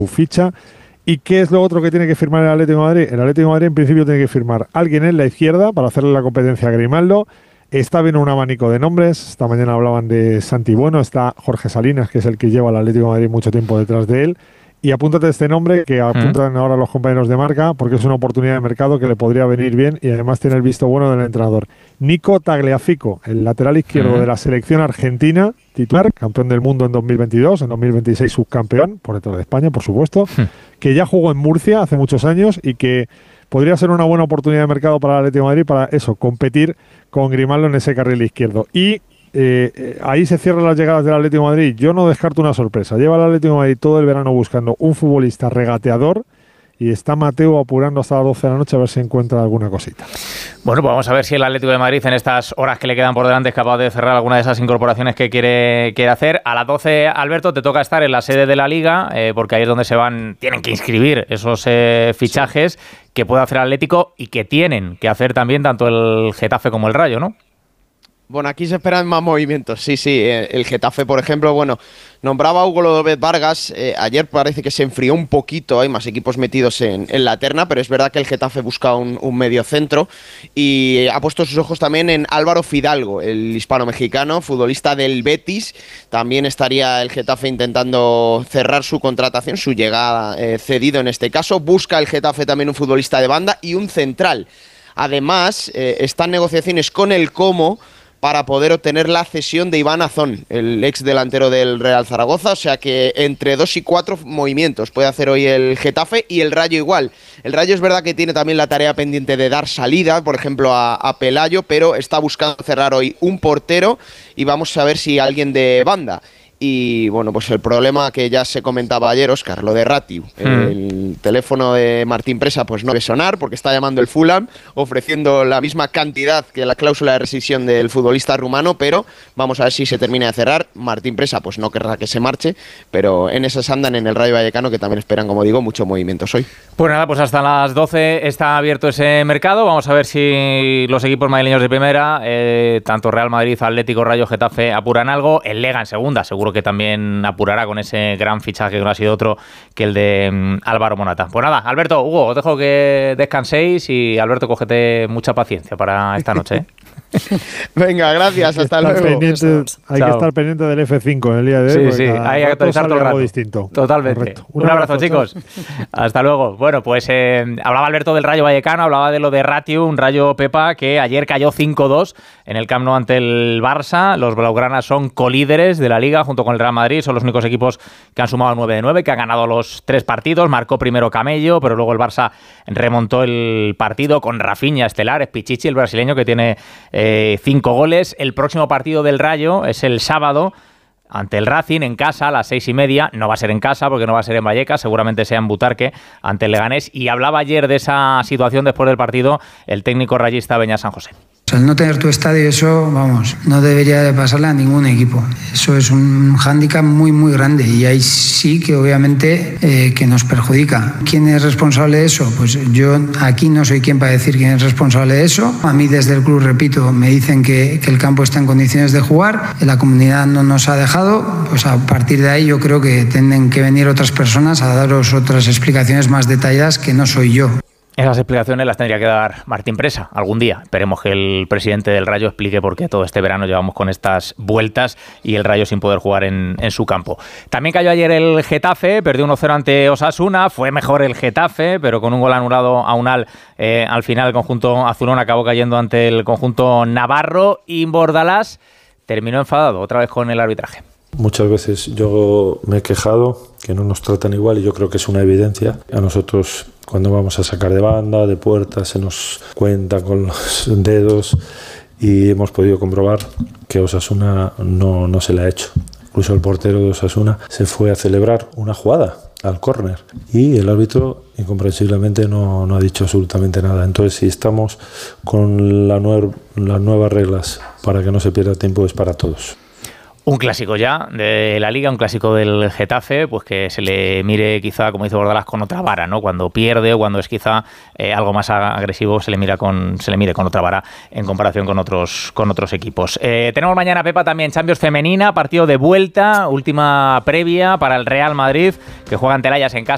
ficha. ¿Y qué es lo otro que tiene que firmar el Atlético de Madrid? El Atlético de Madrid en principio tiene que firmar alguien en la izquierda para hacerle la competencia a Grimaldo. Está viendo un abanico de nombres. Esta mañana hablaban de Santi Bueno, está Jorge Salinas, que es el que lleva al Atlético de Madrid mucho tiempo detrás de él. Y apúntate este nombre que apuntan ahora los compañeros de Marca, porque es una oportunidad de mercado que le podría venir bien y además tiene el visto bueno del entrenador. Nico Tagliafico, el lateral izquierdo de la selección argentina, titular, campeón del mundo en 2022, en 2026 subcampeón, por detrás de España, por supuesto, que ya jugó en Murcia hace muchos años y que podría ser una buena oportunidad de mercado para el Atlético de Madrid para eso, competir con Grimaldo en ese carril izquierdo. Y ahí se cierran las llegadas del Atlético de Madrid. Yo no descarto una sorpresa. Lleva el Atlético de Madrid todo el verano buscando un futbolista regateador y está Mateo apurando hasta las 12 de la noche a ver si encuentra alguna cosita. Bueno, pues vamos a ver si el Atlético de Madrid en estas horas que le quedan por delante es capaz de cerrar alguna de esas incorporaciones que quiere hacer. A las 12, Alberto, te toca estar en la sede de la Liga, porque ahí es donde tienen que inscribir esos fichajes que puede hacer el Atlético y que tienen que hacer también tanto el Getafe como el Rayo, ¿no? Bueno, aquí se esperan más movimientos, sí. El Getafe, por ejemplo, nombraba a Hugo López Vargas. Ayer parece que se enfrió un poquito, hay más equipos metidos en la terna, pero es verdad que el Getafe busca un mediocentro y ha puesto sus ojos también en Álvaro Fidalgo, el hispano-mexicano, futbolista del Betis. También estaría el Getafe intentando cerrar su contratación, su llegada cedido en este caso. Busca el Getafe también un futbolista de banda y un central. Además, están negociaciones con el Como para poder obtener la cesión de Iván Azón, el ex delantero del Real Zaragoza. O sea que entre 2 y 4 movimientos puede hacer hoy el Getafe y el Rayo igual. El Rayo es verdad que tiene también la tarea pendiente de dar salida, por ejemplo, a Pelayo, pero está buscando cerrar hoy un portero y vamos a ver si alguien de banda. Y bueno, pues el problema que ya se comentaba ayer, Óscar, lo de Ratiu. El teléfono de Martín Presa pues no debe sonar porque está llamando el Fulham ofreciendo la misma cantidad que la cláusula de rescisión del futbolista rumano, pero vamos a ver si se termina de cerrar. Martín Presa pues no querrá que se marche, pero en esas andan en el Rayo Vallecano, que también esperan, como digo, muchos movimientos hoy. Pues nada, pues hasta las 12 está abierto ese mercado. Vamos a ver si los equipos madrileños de primera, tanto Real Madrid, Atlético, Rayo, Getafe, apuran algo. El Lega en segunda, seguro que también apurará con ese gran fichaje que no ha sido otro que el de Álvaro Morata. Pues nada, Alberto, Hugo, os dejo que descanséis y Alberto, cógete mucha paciencia para esta noche, ¿eh? Venga, gracias, hasta luego. Hay que estar pendiente del F5 en el día de hoy. Sí, hay que actualizar todo el rato. Distinto. Totalmente. Correcto. Un abrazo, chicos. Hasta luego. Bueno, pues hablaba Alberto del Rayo Vallecano, hablaba de lo de Ratiu, un Rayo Pepa que ayer cayó 5-2 en el Camp Nou ante el Barça. Los blaugranas son colíderes de la Liga junto con el Real Madrid, son los únicos equipos que han sumado 9 de 9, que han ganado los 3 partidos. Marcó primero Camello, pero luego el Barça remontó el partido con Rafinha estelar, es Pichichi, el brasileño, que tiene 5 goles. El próximo partido del Rayo es el sábado ante el Racing en casa a las 6:30. No va a ser en casa porque no va a ser en Vallecas, seguramente sea en Butarque ante el Leganés. Y hablaba ayer de esa situación después del partido el técnico rayista Beñat San José. Al no tener tu estadio, eso, vamos, no debería de pasarle a ningún equipo. Eso es un hándicap muy, muy grande y ahí sí que obviamente que nos perjudica. ¿Quién es responsable de eso? Pues yo aquí no soy quien para decir quién es responsable de eso. A mí desde el club, repito, me dicen que el campo está en condiciones de jugar, la comunidad no nos ha dejado, pues a partir de ahí yo creo que tienen que venir otras personas a daros otras explicaciones más detalladas que no soy yo. Esas explicaciones las tendría que dar Martín Presa algún día. Esperemos que el presidente del Rayo explique por qué todo este verano llevamos con estas vueltas y el Rayo sin poder jugar en su campo. También cayó ayer el Getafe, perdió 1-0 ante Osasuna. Fue mejor el Getafe, pero con un gol anulado a Unal. Al final el conjunto azulón acabó cayendo ante el conjunto navarro y Bordalás terminó enfadado otra vez con el arbitraje. Muchas veces yo me he quejado que no nos tratan igual y yo creo que es una evidencia. A nosotros cuando vamos a sacar de banda, de puerta, se nos cuenta con los dedos y hemos podido comprobar que Osasuna no se le ha hecho. Incluso el portero de Osasuna se fue a celebrar una jugada al córner y el árbitro incomprensiblemente no ha dicho absolutamente nada. Entonces, si estamos con las nuevas reglas para que no se pierda tiempo, es para todos. Un clásico ya de la Liga, un clásico del Getafe, pues que se le mire quizá, como dice Bordalás, con otra vara, ¿no? Cuando pierde o cuando es quizá algo más agresivo, se le mire con otra vara en comparación con otros equipos. Tenemos mañana, Pepa, también Champions femenina, partido de vuelta, última previa para el Real Madrid, que juega ante el Ajax en casa.